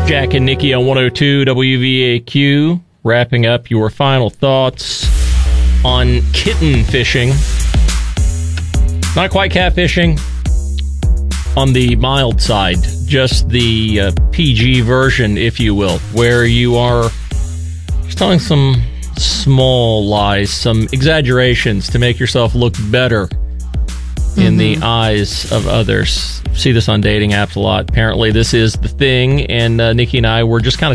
Jack and Nikki on 102 WVAQ, wrapping up your final thoughts on kitten fishing. Not quite catfishing, on the mild side, just the PG version, if you will, where you are just telling some small lies, some exaggerations to make yourself look better in the eyes of others. See this on dating apps a lot. Apparently, this is the thing, and Nikki and I were just kind of